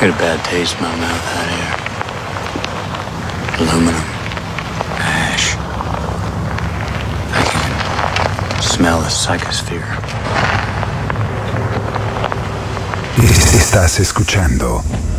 Get a bad taste in my mouth out here. Aluminum. Ash. I can smell the psychosphere. Estás escuchando